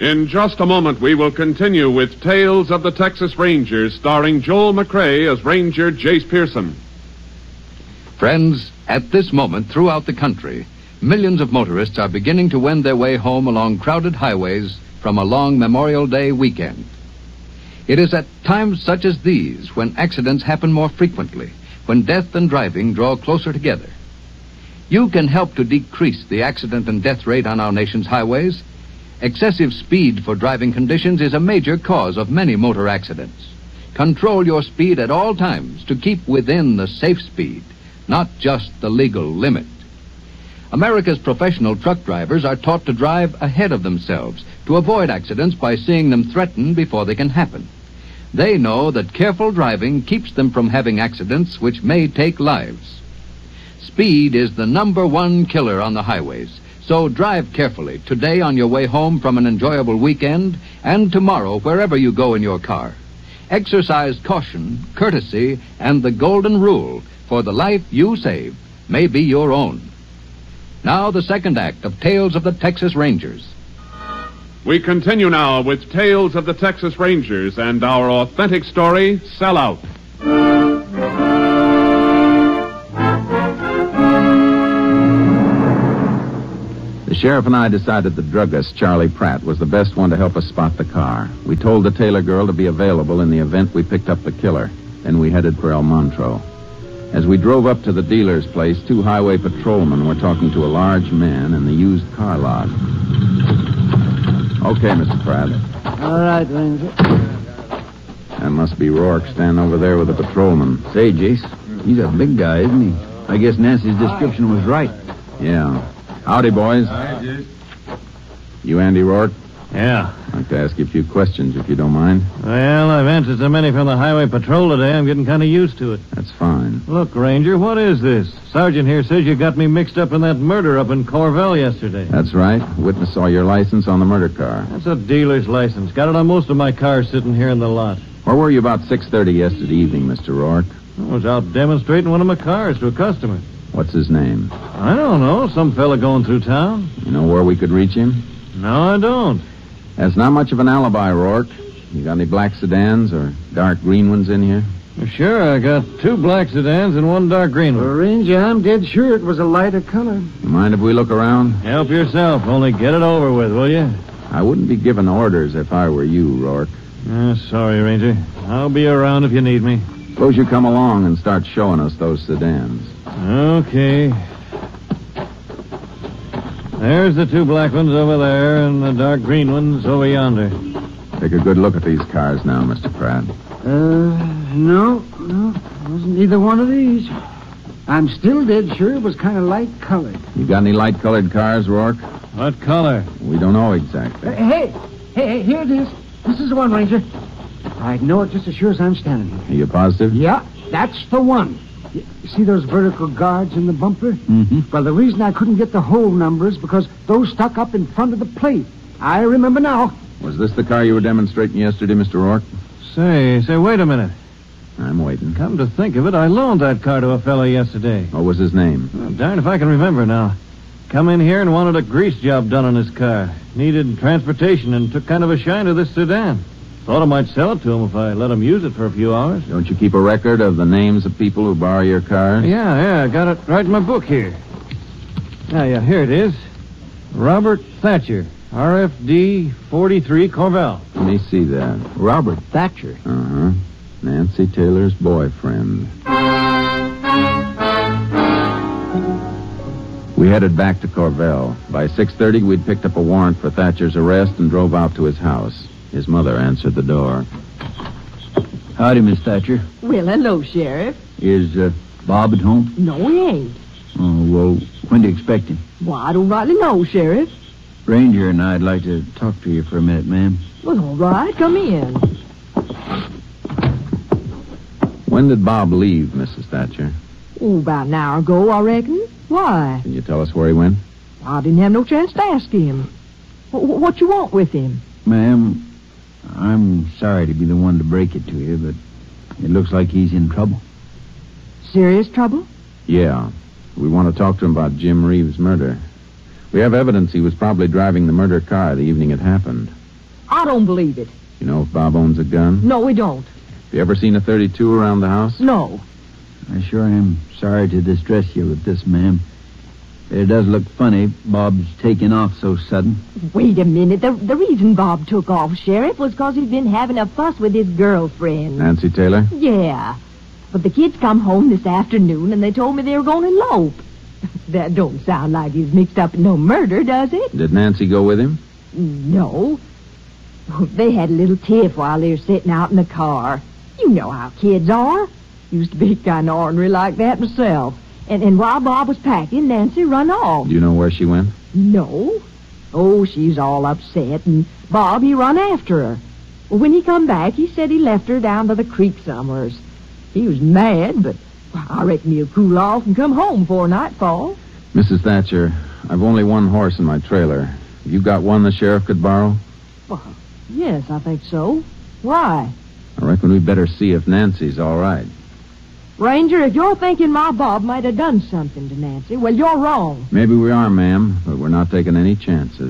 In just a moment, we will continue with Tales of the Texas Rangers, starring Joel McCrea as Ranger Jace Pearson. Friends, at this moment throughout the country, millions of motorists are beginning to wend their way home along crowded highways from a long Memorial Day weekend. It is at times such as these when accidents happen more frequently, when death and driving draw closer together. You can help to decrease the accident and death rate on our nation's highways. Excessive speed for driving conditions is a major cause of many motor accidents. Control your speed at all times to keep within the safe speed, not just the legal limit. America's professional truck drivers are taught to drive ahead of themselves to avoid accidents by seeing them threaten before they can happen. They know that careful driving keeps them from having accidents which may take lives. Speed is the #1 killer on the highways, so drive carefully today on your way home from an enjoyable weekend and tomorrow wherever you go in your car. Exercise caution, courtesy, and the golden rule, for the life you save may be your own. Now the second act of Tales of the Texas Rangers. We continue now with Tales of the Texas Rangers and our authentic story, Sellout. The sheriff and I decided the druggist, Charlie Pratt, was the best one to help us spot the car. We told the Taylor girl to be available in the event we picked up the killer. Then we headed for El Montreux. As we drove up to the dealer's place, 2 highway patrolmen were talking to a large man in the used car lot. Okay, Mr. Pratt. All right, Ranger. That must be Rourke standing over there with the patrolman. Say, Jace, he's a big guy, isn't he? I guess Nancy's description was right. Yeah. Howdy, boys. Hi, Jace. You Andy Rourke? Yeah. I'd like to ask you a few questions, if you don't mind. Well, I've answered so many from the highway patrol today, I'm getting kind of used to it. That's fine. Look, Ranger, what is this? Sergeant here says you got me mixed up in that murder up in Corvell yesterday. That's right. Witness saw your license on the murder car. That's a dealer's license. Got it on most of my cars sitting here in the lot. Where were you about 6:30 yesterday evening, Mr. Rourke? I was out demonstrating one of my cars to a customer. What's his name? I don't know. Some fella going through town. You know where we could reach him? No, I don't. That's not much of an alibi, Rourke. You got any black sedans or dark green ones in here? Sure, I got 2 black sedans and 1 dark green Well, one. Ranger, I'm dead sure it was a lighter color. You mind if we look around? Help yourself. Only get it over with, will you? I wouldn't be giving orders if I were you, Rourke. Sorry, Ranger. I'll be around if you need me. Suppose you come along and start showing us those sedans. Okay. There's the 2 black ones over there and the dark green ones over yonder. Take a good look at these cars now, Mr. Pratt. No. Wasn't either one of these. I'm still dead sure it was kind of light colored. You got any light-colored cars, Rourke? What color? We don't know exactly. Hey, here it is. This is the one, Ranger. I'd know it just as sure as I'm standing here. Are you positive? Yeah, that's the one. You see those vertical guards in the bumper? Mm-hmm. Well, the reason I couldn't get the whole number is because those stuck up in front of the plate. I remember now. Was this the car you were demonstrating yesterday, Mr. Rourke? Say, wait a minute. I'm waiting. Come to think of it, I loaned that car to a fella yesterday. What was his name? Well, darn if I can remember now. Come in here and wanted a grease job done on his car. Needed transportation and took kind of a shine to this sedan. Thought I might sell it to him if I let him use it for a few hours. Don't you keep a record of the names of people who borrow your cars? Yeah, I got it right in my book here. Yeah, here it is. Robert Thatcher, RFD 43 Corvell. Let me see that. Robert Thatcher. Uh-huh. Nancy Taylor's boyfriend. We headed back to Corvell. By 6:30, we'd picked up a warrant for Thatcher's arrest and drove out to his house. His mother answered the door. Howdy, Miss Thatcher. Well, hello, Sheriff. Is Bob at home? No, he ain't. Oh, well, when do you expect him? Well, I don't rightly know, Sheriff. Ranger and I'd like to talk to you for a minute, ma'am. Well, all right, come in. When did Bob leave, Mrs. Thatcher? Oh, about an hour ago, I reckon. Why? Can you tell us where he went? I didn't have no chance to ask him. What you want with him? Ma'am, I'm sorry to be the one to break it to you, but it looks like he's in trouble. Serious trouble? Yeah. We want to talk to him about Jim Reeves' murder. We have evidence he was probably driving the murder car the evening it happened. I don't believe it. You know if Bob owns a gun? No, we don't. You ever seen a 32 around the house? No. I sure am sorry to distress you with this, ma'am. It does look funny, Bob's taking off so sudden. Wait a minute. The reason Bob took off, Sheriff, was because he'd been having a fuss with his girlfriend. Nancy Taylor? Yeah. But the kids come home this afternoon, and they told me they were going to elope. That don't sound like he's mixed up in no murder, does it? Did Nancy go with him? No. They had a little tiff while they were sitting out in the car. You know how kids are. Used to be kind of ornery like that myself. And while Bob was packing, Nancy run off. Do you know where she went? No. Oh, she's all upset, and Bob, he run after her. Well, when he come back, he said he left her down by the creek somewheres. He was mad, but I reckon he'll cool off and come home before nightfall. Mrs. Thatcher, I've only one horse in my trailer. You got one the sheriff could borrow? Well, yes, I think so. Why? I reckon we'd better see if Nancy's all right. Ranger, if you're thinking my Bob might have done something to Nancy, well, you're wrong. Maybe we are, ma'am, but we're not taking any chances.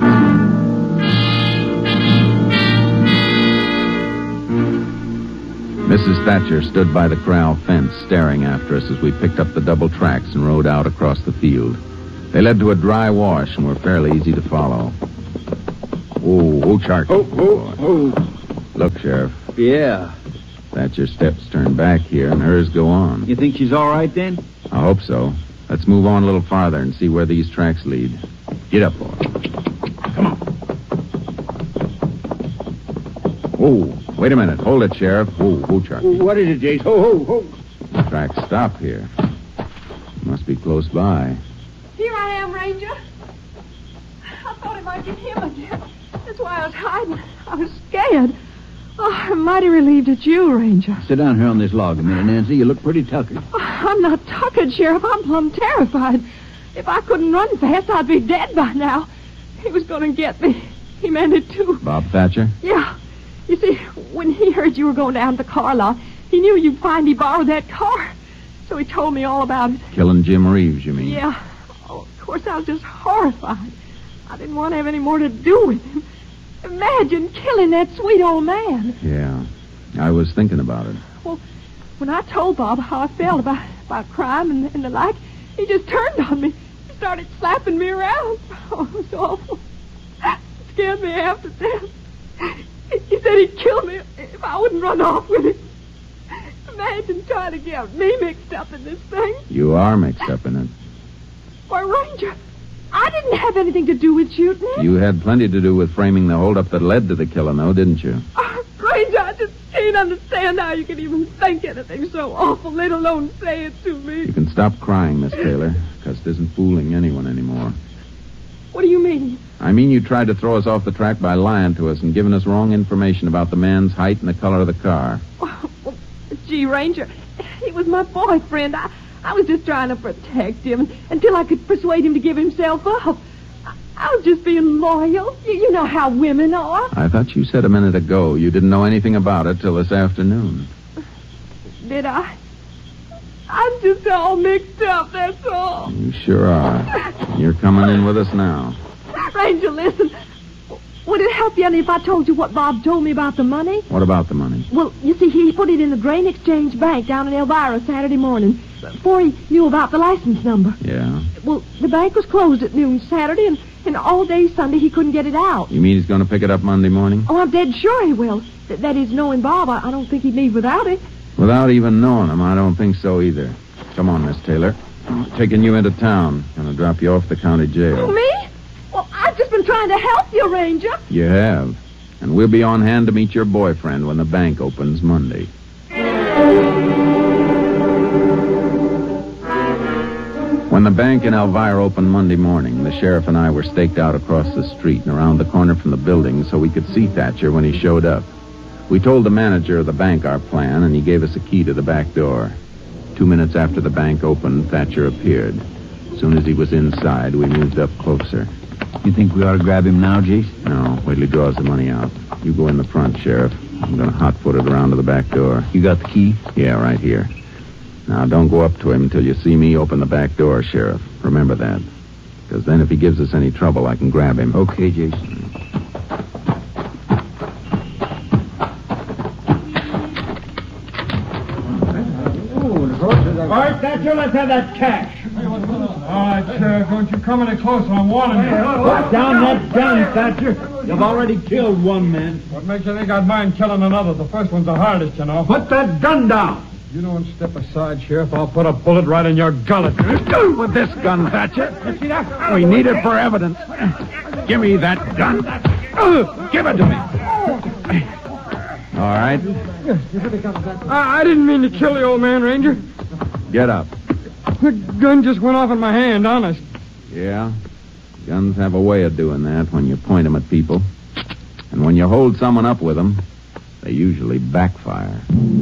Mrs. Thatcher stood by the corral fence, staring after us as we picked up the double tracks and rode out across the field. They led to a dry wash and were fairly easy to follow. Oh, Chark. Oh. Look, Sheriff. Yeah. Thatcher's steps turn back here and hers go on. You think she's all right then? I hope so. Let's move on a little farther and see where these tracks lead. Get up, boy. Come on. Oh, wait a minute. Hold it, Sheriff. Oh, Chark. What is it, Jace? Ho. The tracks stop here. Must be close by. Here I am, Ranger. I thought it might be him again. That's why I was hiding. I was scared. Oh, I'm mighty relieved it's you, Ranger. Sit down here on this log a minute, Nancy. You look pretty tuckered. Oh, I'm not tuckered, Sheriff. I'm plumb terrified. If I couldn't run fast, I'd be dead by now. He was going to get me. He meant it, too. Bob Thatcher? Yeah. You see, when he heard you were going down to the car lot, he knew you'd finally borrow that car. So he told me all about it. Killing Jim Reeves, you mean? Yeah. Oh, of course, I was just horrified. I didn't want to have any more to do with him. Imagine killing that sweet old man. Yeah. I was thinking about it. Well, when I told Bob how I felt about crime and the like, he just turned on me. He started slapping me around. Oh, it was awful. It scared me half to death. He said he'd kill me if I wouldn't run off with him. Imagine trying to get me mixed up in this thing. You are mixed up in it. Why, Ranger, I didn't have anything to do with shooting him. You had plenty to do with framing the holdup that led to the killing, though, didn't you? Oh, Ranger, I just can't understand how you can even think anything so awful, let alone say it to me. You can stop crying, Miss Taylor, because it isn't fooling anyone anymore. What do you mean? I mean you tried to throw us off the track by lying to us and giving us wrong information about the man's height and the color of the car. Oh, well, gee, Ranger, he was my boyfriend. I was just trying to protect him until I could persuade him to give himself up. I was just being loyal. You know how women are. I thought you said a minute ago you didn't know anything about it till this afternoon. Did I? I'm just all mixed up, that's all. You sure are. You're coming in with us now. Ranger, listen. Would it help you any if I told you what Bob told me about the money? What about the money? Well, you see, he put it in the Grain Exchange Bank down in Elvira Saturday morning before he knew about the license number. Yeah? Well, the bank was closed at noon Saturday, and all day Sunday he couldn't get it out. You mean he's going to pick it up Monday morning? Oh, I'm dead sure he will. That is, knowing Bob, I don't think he'd leave without it. Without even knowing him, I don't think so either. Come on, Miss Taylor. I'm taking you into town. Gonna drop you off the county jail. Me? Well, I've just been trying to help you, Ranger. You have. And we'll be on hand to meet your boyfriend when the bank opens Monday. When the bank in Elvira opened Monday morning, the sheriff and I were staked out across the street and around the corner from the building so we could see Thatcher when he showed up. We told the manager of the bank our plan, and he gave us a key to the back door. 2 minutes after the bank opened, Thatcher appeared. As soon as he was inside, we moved up closer. You think we ought to grab him now, Jace? No, wait till he draws the money out. You go in the front, Sheriff. I'm going to hot-foot it around to the back door. You got the key? Yeah, right here. Now, don't go up to him until you see me open the back door, Sheriff. Remember that. Because then if he gives us any trouble, I can grab him. Okay, Jason. right, Thatcher, let's have that cash. All right, Sheriff, don't you come any closer. I'm warning you. Put down that gun, Thatcher. You've already killed one man. What makes you think I'd mind killing another? The first one's the hardest, you know. Put that gun down. You don't step aside, Sheriff. I'll put a bullet right in your gullet. With this gun, Thatcher. We need it for evidence. Give me that gun. Give it to me. All right. I didn't mean to kill the old man, Ranger. Get up. The gun just went off in my hand, honest. Yeah. Guns have a way of doing that when you point them at people. And when you hold someone up with them, they usually backfire.